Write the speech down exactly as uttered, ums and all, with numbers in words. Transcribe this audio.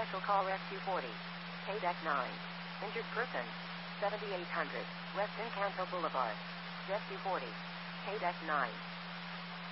Special call Rescue forty. K-Deck nine. Injured person. seventy-eight hundred. West Encanto Boulevard. Rescue forty. K-Deck nine.